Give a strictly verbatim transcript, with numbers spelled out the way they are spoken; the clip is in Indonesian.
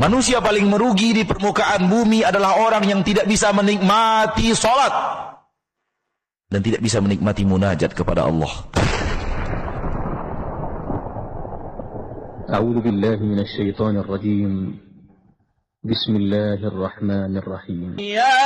Manusia paling merugi di permukaan bumi adalah orang yang tidak bisa menikmati salat dan tidak bisa menikmati munajat kepada Allah. A'udzu billahi minasy syaithanir rajim. Bismillahirrahmanirrahim.